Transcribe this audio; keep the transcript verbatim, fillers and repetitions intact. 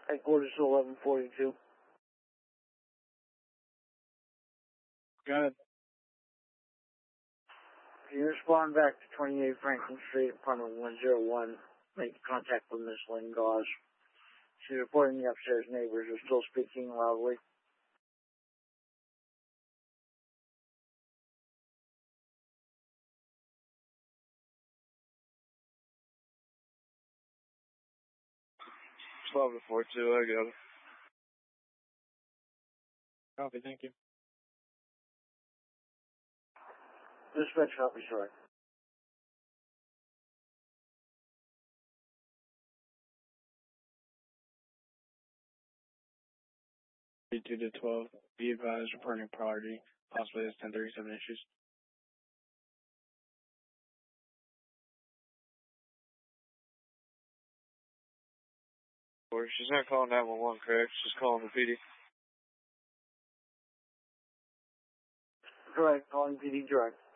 Headquarters to eleven forty-two. Got it. Can you respond back to twenty-eight Franklin Street, apartment one oh one, make contact with Miss Lynn Gauze. She's reporting the upstairs neighbors are still speaking loudly. twelve to four two, I got it. Copy, thank you. Dispatch copy, sorry. two to twelve, be advised, reporting priority, possibly has ten thirty-seven issues. Or she's not calling nine one one, correct? She's calling the P D. Correct, calling P D direct.